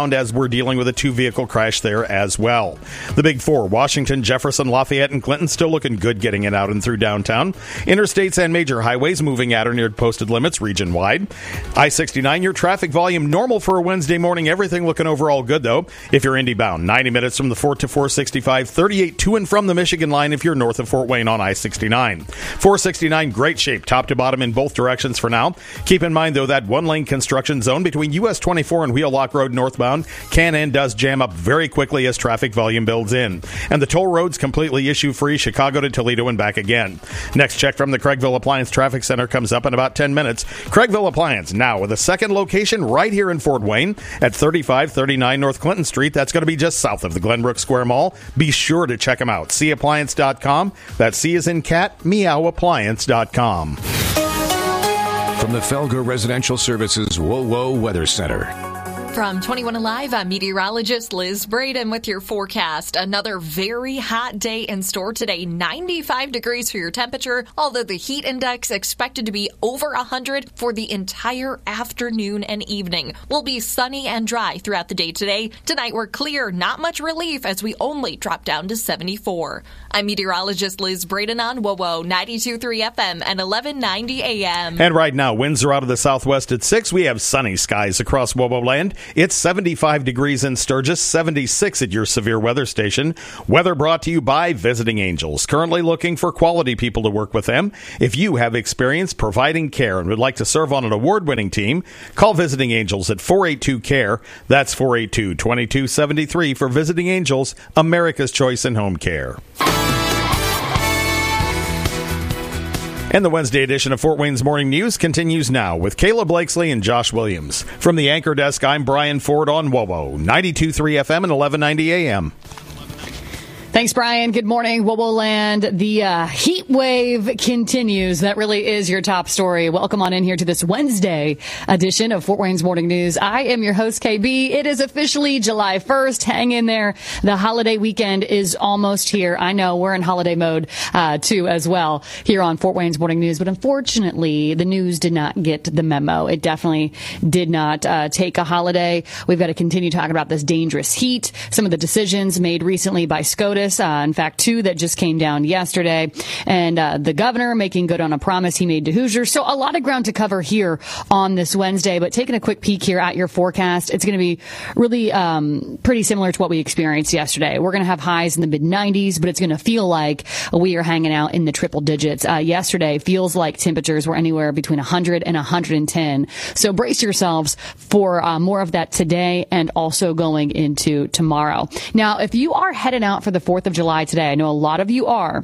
eastbound as we're dealing with a two-vehicle crash there as well. The Big Four, Washington, Jefferson, Lafayette, and Clinton, still looking good getting it out and through downtown. Interstates and major highways moving at or near posted limits region-wide. I sixty-nine, your traffic volume normal for a Wednesday morning. Everything looking overall good, though. If you're Indy-bound, ninety minutes from the Fort to four sixty-five, thirty-eight to and from the Michigan line if you're north of Fort Wayne on I sixty-nine. four sixty-nine, great shape, top to bottom in both directions for now. Keep in mind, though, that one-lane construction zone between U S twenty-four and Wheelock Road northbound can and does jam up very quickly as traffic volume builds in. And the toll road's completely issue-free, Chicago to Toledo and back again. Next check from the Craigville Appliance Traffic Center comes up in about ten minutes. Craigville Appliance, now with a second location right here in Fort Wayne at thirty-five thirty-nine North Clinton Street. That's going to be just south of the Glenbrook Square Mall. Be sure to check them out. C appliance dot com. That's C as in cat, meow appliance dot com. From the Felger Residential Services Whoa Whoa Weather Center. From twenty-one Alive, I'm meteorologist Liz Braden with your forecast. Another very hot day in store today. ninety-five degrees for your temperature, although the heat index expected to be over one hundred for the entire afternoon and evening. We'll be sunny and dry throughout the day today. Tonight we're clear, not much relief as we only drop down to seventy-four. I'm meteorologist Liz Braden on W O W O ninety-two point three F M and eleven ninety A M. And right now, winds are out of the southwest at six. We have sunny skies across W O W O land. It's seventy-five degrees in Sturgis, seventy-six at your severe weather station. Weather brought to you by Visiting Angels. Currently looking for quality people to work with them. If you have experience providing care and would like to serve on an award-winning team, call Visiting Angels at four eight two, C A R E. That's four eight two, two two seven three for Visiting Angels, America's choice in home care. And the Wednesday edition of Fort Wayne's Morning News continues now with Kayla Blakesley and Josh Williams. From the anchor desk, I'm Brian Ford on W O W O ninety-two point three F M and eleven ninety A M. Thanks, Brian. Good morning, W O W O land. The uh, heat wave continues. That really is your top story. Welcome on in here to this Wednesday edition of Fort Wayne's Morning News. I am your host, K B. It is officially July first. Hang in there. The holiday weekend is almost here. I know we're in holiday mode, uh, too, as well, here on Fort Wayne's Morning News. But unfortunately, the news did not get the memo. It definitely did not uh, take a holiday. We've got to continue talking about this dangerous heat, some of the decisions made recently by SCOTUS. Uh, in fact, two that just came down yesterday. And uh, the governor making good on a promise he made to Hoosiers. So a lot of ground to cover here on this Wednesday. But taking a quick peek here at your forecast, it's going to be really um, pretty similar to what we experienced yesterday. We're going to have highs in the mid nineties, but it's going to feel like we are hanging out in the triple digits. Uh, yesterday feels like temperatures were anywhere between one hundred and one hundred ten. So brace yourselves for uh, more of that today and also going into tomorrow. Now, if you are heading out for the fourth of July today, I know a lot of you are,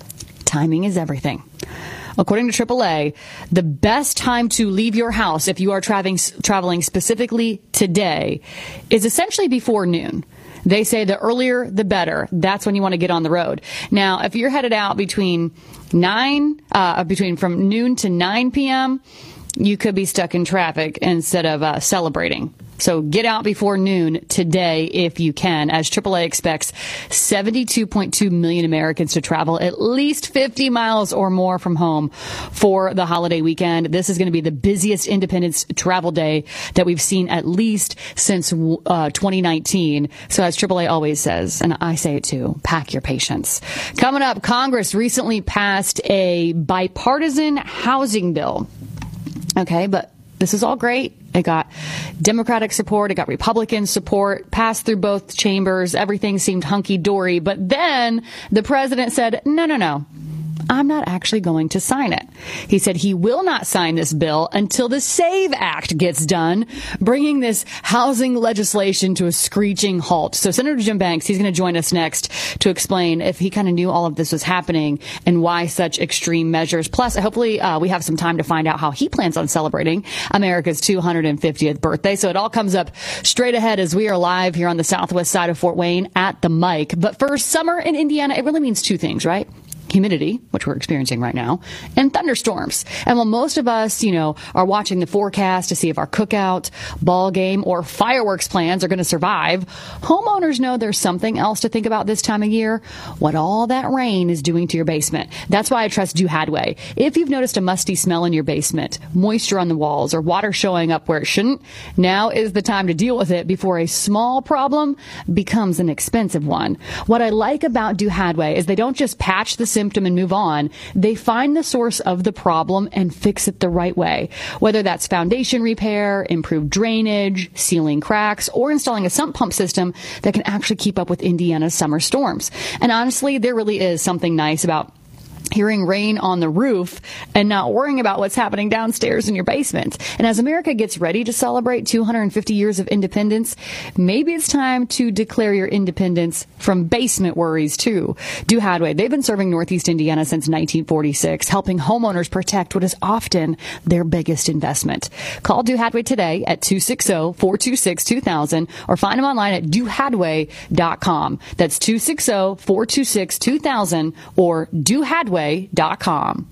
timing is everything. According to triple A, the best time to leave your house if you are traveling, traveling specifically today is essentially before noon. They say the earlier, the better. That's when you want to get on the road. Now, if you're headed out between nine, uh, between from noon to nine p.m., you could be stuck in traffic instead of uh, celebrating. So get out before noon today if you can, as triple A expects seventy-two point two million Americans to travel at least fifty miles or more from home for the holiday weekend. This is going to be the busiest Independence travel day that we've seen at least since uh, twenty nineteen. So as triple A always says, and I say it too, pack your patience. Coming up, Congress recently passed a bipartisan housing bill. Okay, but this is all great. It got Democratic support. It got Republican support, passed through both chambers. Everything seemed hunky-dory. But then the president said, no, no, no. I'm not actually going to sign it. He said he will not sign this bill until the SAVE Act gets done, bringing this housing legislation to a screeching halt. So Senator Jim Banks, he's going to join us next to explain if he kind of knew all of this was happening and why such extreme measures. Plus, hopefully uh, we have some time to find out how he plans on celebrating America's two hundred fiftieth birthday. So it all comes up straight ahead as we are live here on the southwest side of Fort Wayne at the mic. But for summer in Indiana, it really means two things, right? humidity, which we're experiencing right now, and thunderstorms. And while most of us, you know, are watching the forecast to see if our cookout, ball game, or fireworks plans are going to survive, homeowners know there's something else to think about this time of year: what all that rain is doing to your basement. That's why I trust Do Hadway. If you've noticed a musty smell in your basement, moisture on the walls, or water showing up where it shouldn't, now is the time to deal with it before a small problem becomes an expensive one. What I like about Do Hadway is they don't just patch the symptom and move on. They find the source of the problem and fix it the right way. Whether that's foundation repair, improved drainage, sealing cracks, or installing a sump pump system that can actually keep up with Indiana's summer storms. And honestly, there really is something nice about hearing rain on the roof and not worrying about what's happening downstairs in your basement. And as America gets ready to celebrate two hundred fifty years of independence, maybe it's time to declare your independence from basement worries too. Do Hadway, they've been serving Northeast Indiana since nineteen forty-six, helping homeowners protect what is often their biggest investment. Call Do Hadway today at two six zero, four two six, two thousand or find them online at do hadway dot com. That's two six zero, four two six, two thousand or do hadway dot com.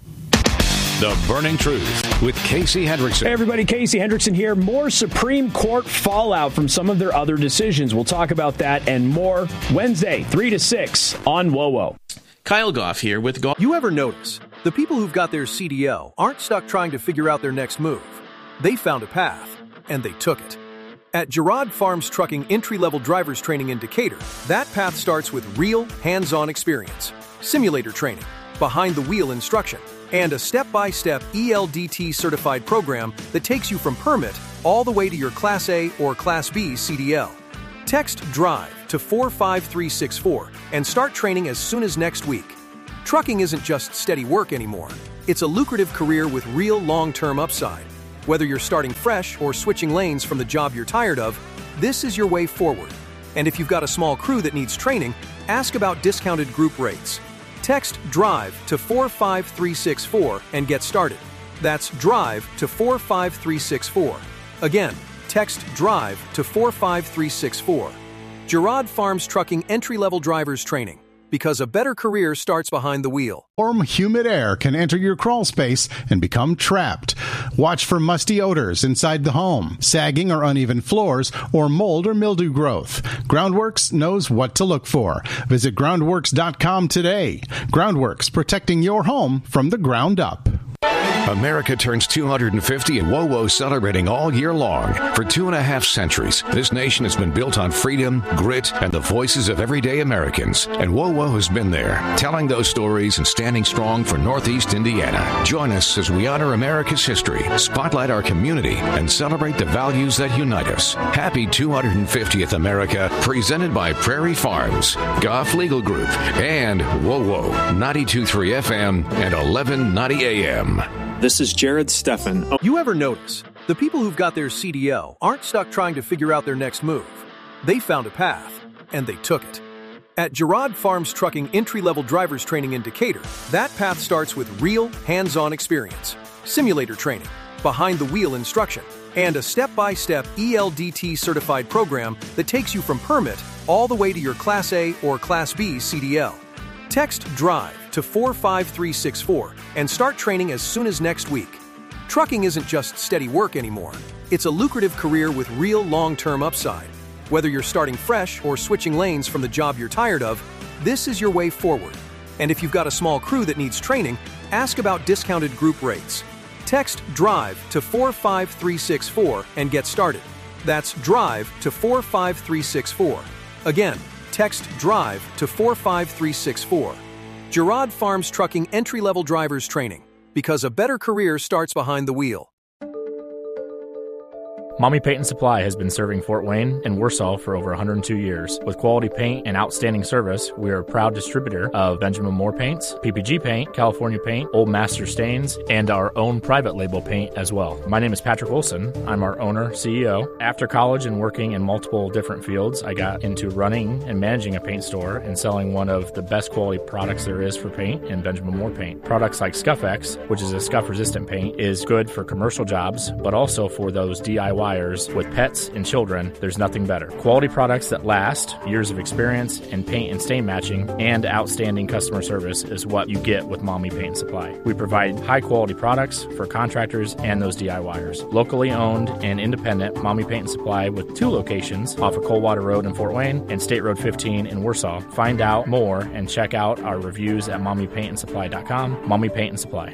The Burning Truth with Casey Hendrickson. Hey everybody, Casey Hendrickson here. More Supreme Court fallout from some of their other decisions. We'll talk about that and more Wednesday, three to six on W O W. Kyle Goff here with Goff. You ever notice the people who've got their C D L aren't stuck trying to figure out their next move? They found a path, and they took it. At Girard Farms Trucking Entry-Level Drivers Training in Decatur, that path starts with real, hands-on experience, simulator training, behind-the-wheel instruction, and a step-by-step E L D T certified program that takes you from permit all the way to your Class A or Class B C D L. Text DRIVE to four five three six four and start training as soon as next week. Trucking isn't just steady work anymore. It's a lucrative career with real long-term upside. Whether you're starting fresh or switching lanes from the job you're tired of, this is your way forward. And if you've got a small crew that needs training, ask about discounted group rates. Text DRIVE to four five three six four and get started. That's DRIVE to four five three six four. Again, text DRIVE to four five three six four. Girard Farms Trucking Entry-Level Drivers Training. Because a better career starts behind the wheel. Warm, humid air can enter your crawl space and become trapped. Watch for musty odors inside the home, sagging or uneven floors, or mold or mildew growth. Groundworks knows what to look for. Visit groundworks dot com today. Groundworks, protecting your home from the ground up. America turns two hundred fifty and W O W O celebrating all year long. For two and a half centuries, this nation has been built on freedom, grit, and the voices of everyday Americans. And W O W O has been there, telling those stories and standing strong for Northeast Indiana. Join us as we honor America's history, spotlight our community, and celebrate the values that unite us. Happy two hundred fiftieth America, presented by Prairie Farms, Goff Legal Group, and W O W O, ninety-two point three F M and eleven ninety A M. This is Jared Steffen. You ever notice the people who've got their C D L aren't stuck trying to figure out their next move? They found a path, and they took it. At Girard Farms Trucking Entry-Level Drivers Training in Decatur, that path starts with real, hands-on experience, simulator training, behind-the-wheel instruction, and a step-by-step E L D T certified program that takes you from permit all the way to your Class A or Class B C D L. Text DRIVE to four five three six four and start training as soon as next week. Trucking isn't just steady work anymore. It's a lucrative career with real long-term upside. Whether you're starting fresh or switching lanes from the job you're tired of, this is your way forward. And if you've got a small crew that needs training, ask about discounted group rates. Text DRIVE to four five three six four and get started. That's DRIVE to four five three six four. Again, text DRIVE to four five three six four. Girard Farms Trucking Entry-Level Drivers Training. Because a better career starts behind the wheel. Mommy Paint and Supply has been serving Fort Wayne and Warsaw for over one hundred two years. With quality paint and outstanding service, we are a proud distributor of Benjamin Moore paints, P P G paint, California paint, Old Master stains, and our own private label paint as well. My name is Patrick Wilson. I'm our owner, C E O. After college and working in multiple different fields, I got into running and managing a paint store and selling one of the best quality products there is for paint in Benjamin Moore paint. Products like Scuff X, which is a scuff-resistant paint, is good for commercial jobs, but also for those D I Y wires. With pets and children, there's nothing better. Quality products that last, years of experience in paint and stain matching, and outstanding customer service is what you get with Mommy Paint and Supply. We provide high-quality products for contractors and those D I Yers. Locally owned and independent, Mommy Paint and Supply with two locations off of Coldwater Road in Fort Wayne and State Road fifteen in Warsaw. Find out more and check out our reviews at mommy paint and supply dot com. Mommy Paint and Supply.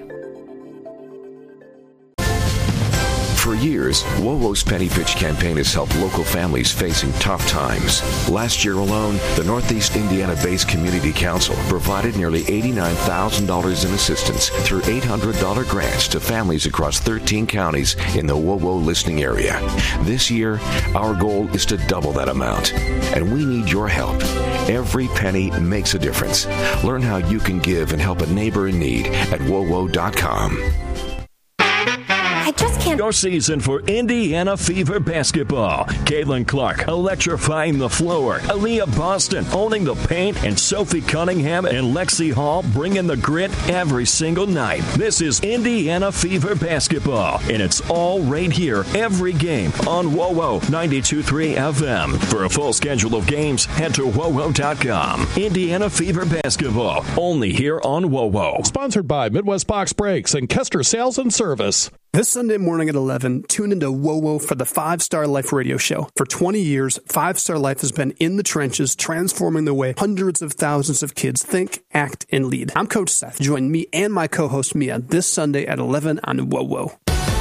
For years, WOWO's Penny Pitch campaign has helped local families facing tough times. Last year alone, the Northeast Indiana-based Community Council provided nearly eighty-nine thousand dollars in assistance through eight hundred dollars grants to families across thirteen counties in the WOWO listening area. This year, our goal is to double that amount, and we need your help. Every penny makes a difference. Learn how you can give and help a neighbor in need at W O W O dot com. I just can't. Your season for Indiana Fever basketball. Caitlin Clark electrifying the floor. Aaliyah Boston owning the paint. And Sophie Cunningham and Lexi Hall bringing the grit every single night. This is Indiana Fever basketball. And it's all right here every game on W O W O ninety-two point three F M. For a full schedule of games, head to W O W O dot com. Indiana Fever basketball. Only here on W O W O. Sponsored by Midwest Box Brakes and Kester Sales and Service. This Sunday morning at eleven, tune into W O W O for the Five Star Life radio show. For twenty years, Five Star Life has been in the trenches, transforming the way hundreds of thousands of kids think, act, and lead. I'm Coach Seth. Join me and my co-host Mia this Sunday at eleven on W O W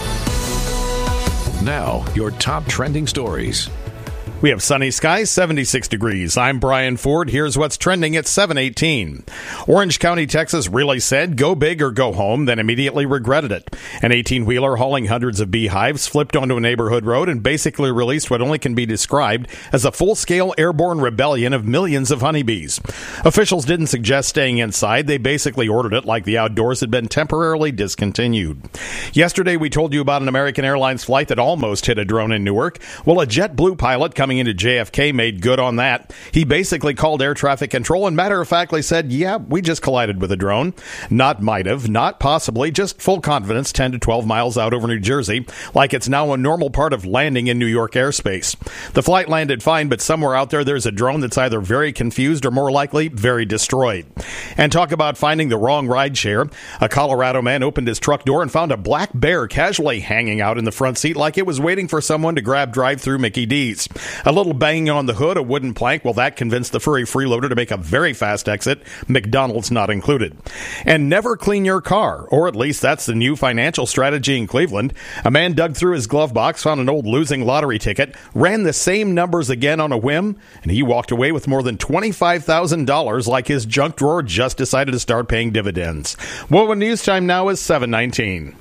O. Now, your top trending stories. We have sunny skies, seventy-six degrees. I'm Brian Ford. Here's what's trending at seven eighteen. Orange County, Texas really said go big or go home, then immediately regretted it. An eighteen-wheeler hauling hundreds of beehives flipped onto a neighborhood road and basically released what only can be described as a full-scale airborne rebellion of millions of honeybees. Officials didn't suggest staying inside. They basically ordered it like the outdoors had been temporarily discontinued. Yesterday, we told you about an American Airlines flight that almost hit a drone in Newark. Well, a JetBlue pilot coming into J F K made good on that. He basically called air traffic control and matter-of-factly said, yeah, we just collided with a drone. Not might have, not possibly, just full confidence ten to twelve miles out over New Jersey, like it's now a normal part of landing in New York airspace. The flight landed fine, but somewhere out there there's a drone that's either very confused or more likely very destroyed. And talk about finding the wrong rideshare. A Colorado man opened his truck door and found a black bear casually hanging out in the front seat like it was waiting for someone to grab drive-through Mickey D's. A little banging on the hood, a wooden plank, well, that convinced the furry freeloader to make a very fast exit, McDonald's not included. And never clean your car, or at least that's the new financial strategy in Cleveland. A man dug through his glove box, found an old losing lottery ticket, ran the same numbers again on a whim, and he walked away with more than twenty-five thousand dollars like his junk drawer just decided to start paying dividends. W O W O News Time now is seven nineteen.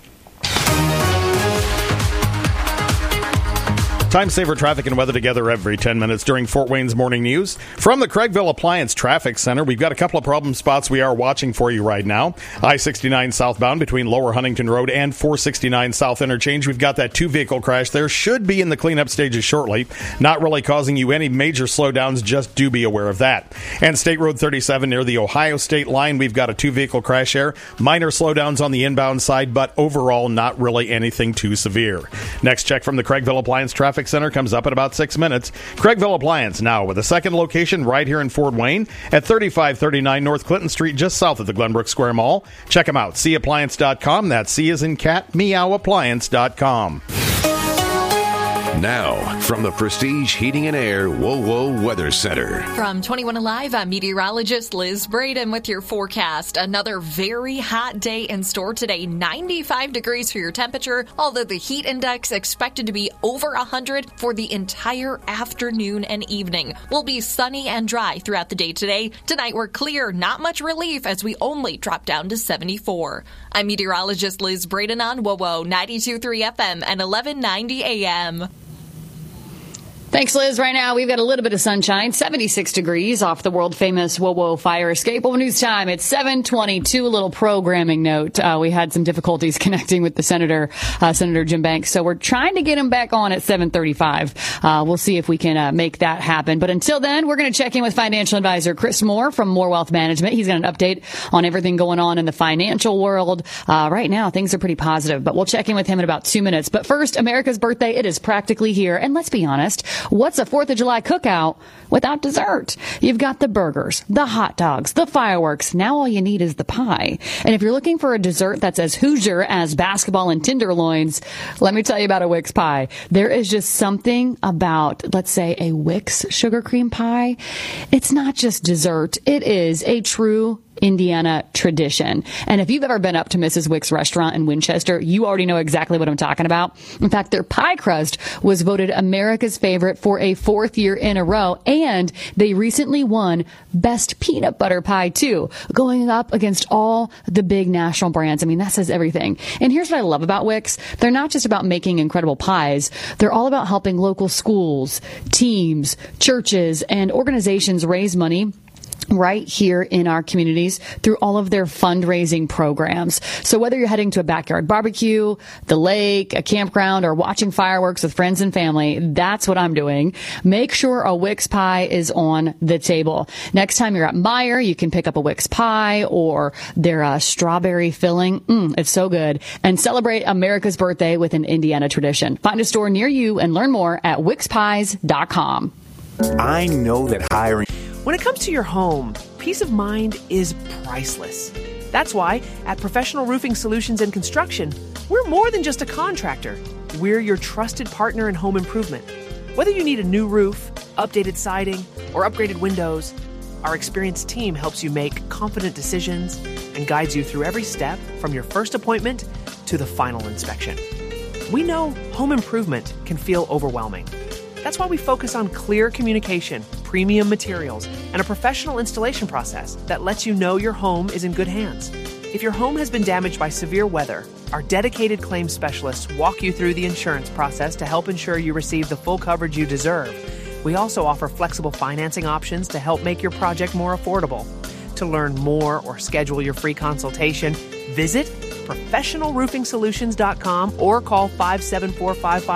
Time saver traffic and weather together every ten minutes during Fort Wayne's Morning News. From the Craigville Appliance Traffic Center, we've got a couple of problem spots we are watching for you right now. I sixty-nine southbound between Lower Huntington Road and four sixty-nine South Interchange. We've got that two-vehicle crash there. Should be in the cleanup stages shortly. Not really causing you any major slowdowns. Just do be aware of that. And State Road thirty-seven near the Ohio State line, we've got a two-vehicle crash there. Minor slowdowns on the inbound side, but overall not really anything too severe. Next check from the Craigville Appliance Traffic Center comes up in about six minutes. Craigville Appliance now with a second location right here in Fort Wayne at thirty-five thirty-nine North Clinton Street, just south of the Glenbrook Square Mall. Check them out, see appliance dot com. That's C as in cat, meow appliance dot com. Now, from the Prestige Heating and Air W O W O Weather Center. From twenty-one Alive, I'm meteorologist Liz Braden with your forecast. Another very hot day in store today. ninety-five degrees for your temperature, although the heat index expected to be over one hundred for the entire afternoon and evening. We'll be sunny and dry throughout the day today. Tonight we're clear, not much relief as we only drop down to seventy-four. I'm meteorologist Liz Braden on W O W O ninety-two point three F M and eleven ninety A M. Thanks, Liz. Right now, we've got a little bit of sunshine, seventy-six degrees off the world-famous WoWo fire escape. Well, news time, it's seven twenty-two. A little programming note. Uh, we had some difficulties connecting with the senator, uh, Senator Jim Banks, so we're trying to get him back on at seven thirty-five. Uh, we'll see if we can uh, make that happen. But until then, we're going to check in with financial advisor Chris Moore from Moore Wealth Management. He's got an update on everything going on in the financial world. Uh, right now, things are pretty positive, but we'll check in with him in about two minutes. But first, America's birthday, it is practically here. And let's be honest, what's a fourth of July cookout without dessert? You've got the burgers, the hot dogs, the fireworks. Now all you need is the pie. And if you're looking for a dessert that's as Hoosier as basketball and tenderloins, let me tell you about a Wix pie. There is just something about, let's say, a Wix sugar cream pie. It's not just dessert. It is a true Indiana tradition. And if you've ever been up to Missus Wick's restaurant in Winchester, you already know exactly what I'm talking about. In fact, their pie crust was voted America's favorite for a fourth year in a row, and they recently won Best Peanut Butter Pie too, going up against all the big national brands. I mean, that says everything. And here's what I love about Wix. They're not just about making incredible pies. They're all about helping local schools, teams, churches, and organizations raise money right here in our communities through all of their fundraising programs. So whether you're heading to a backyard barbecue, the lake, a campground, or watching fireworks with friends and family, that's what I'm doing. Make sure a Wix pie is on the table. Next time you're at Meijer, you can pick up a Wix pie or their uh, strawberry filling. Mm, it's so good. And celebrate America's birthday with an Indiana tradition. Find a store near you and learn more at wix pies dot com. I know that hiring... When it comes to your home, peace of mind is priceless. That's why at Professional Roofing Solutions and Construction, we're more than just a contractor. We're your trusted partner in home improvement. Whether you need a new roof, updated siding, or upgraded windows, our experienced team helps you make confident decisions and guides you through every step from your first appointment to the final inspection. We know home improvement can feel overwhelming. That's why we focus on clear communication, premium materials, and a professional installation process that lets you know your home is in good hands. If your home has been damaged by severe weather, our dedicated claims specialists walk you through the insurance process to help ensure you receive the full coverage you deserve. We also offer flexible financing options to help make your project more affordable. To learn more or schedule your free consultation, visit professional roofing solutions dot com or call five seven four five five